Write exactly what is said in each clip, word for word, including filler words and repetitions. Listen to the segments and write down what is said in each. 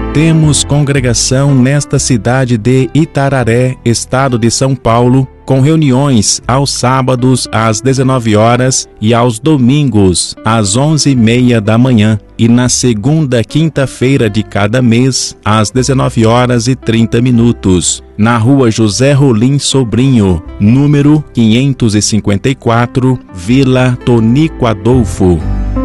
Temos congregação nesta cidade de Itararé, estado de São Paulo, com reuniões aos sábados às dezenove horas e aos domingos às onze e meia da manhã e na segunda quinta-feira de cada mês às dezenove horas e trinta minutos, na rua José Rolim Sobrinho, número quinhentos e cinquenta e quatro, Vila Tonico Adolfo.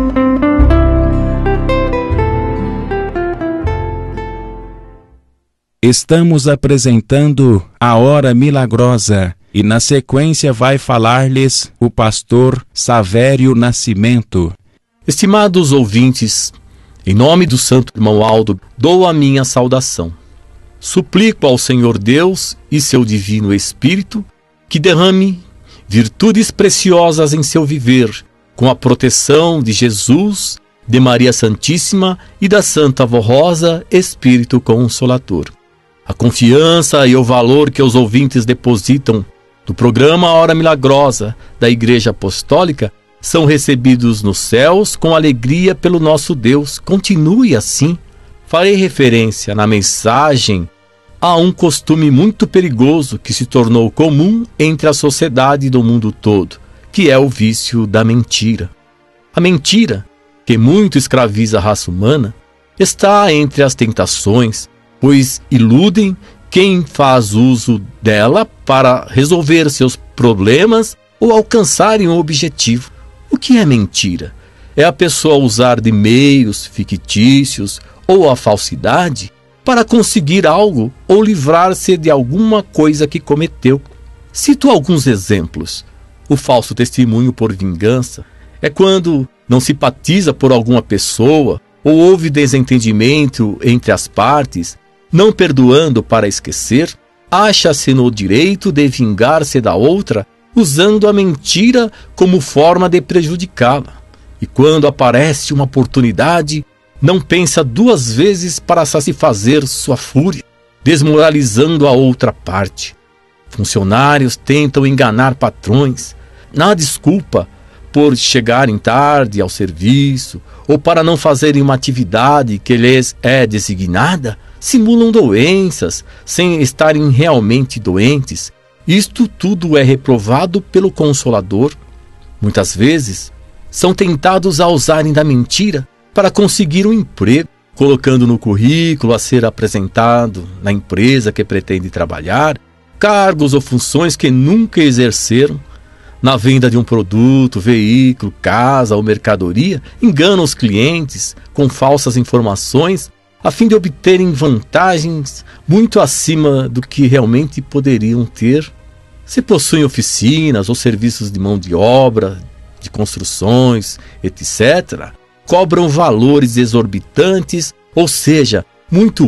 Estamos apresentando a Hora Milagrosa e na sequência vai falar-lhes o pastor Savério Nascimento. Estimados ouvintes, em nome do Santo Irmão Aldo, dou a minha saudação. Suplico ao Senhor Deus e seu Divino Espírito que derrame virtudes preciosas em seu viver, com a proteção de Jesus, de Maria Santíssima e da Santa Vó Rosa, Espírito Consolador. A confiança e o valor que os ouvintes depositam no programa Hora Milagrosa da Igreja Apostólica são recebidos nos céus com alegria pelo nosso Deus. Continue assim. Farei referência na mensagem a um costume muito perigoso que se tornou comum entre a sociedade do mundo todo, que é o vício da mentira. A mentira, que muito escraviza a raça humana, está entre as tentações, pois iludem quem faz uso dela para resolver seus problemas ou alcançarem um objetivo. O que é mentira? É a pessoa usar de meios fictícios ou a falsidade para conseguir algo ou livrar-se de alguma coisa que cometeu. Cito alguns exemplos. O falso testemunho por vingança é quando não simpatiza por alguma pessoa ou houve desentendimento entre as partes. Não perdoando para esquecer, acha-se no direito de vingar-se da outra, usando a mentira como forma de prejudicá-la. E quando aparece uma oportunidade, não pensa duas vezes para satisfazer sua fúria, desmoralizando a outra parte. Funcionários tentam enganar patrões, na desculpa por chegarem tarde ao serviço ou para não fazerem uma atividade que lhes é designada, simulam doenças sem estarem realmente doentes. Isto tudo é reprovado pelo Consolador. Muitas vezes são tentados a usarem da mentira para conseguir um emprego, colocando no currículo a ser apresentado na empresa que pretende trabalhar, cargos ou funções que nunca exerceram. Na venda de um produto, veículo, casa ou mercadoria, enganam os clientes com falsas informações a fim de obterem vantagens muito acima do que realmente poderiam ter. Se possuem oficinas ou serviços de mão de obra, de construções, etcétera, cobram valores exorbitantes, ou seja, muito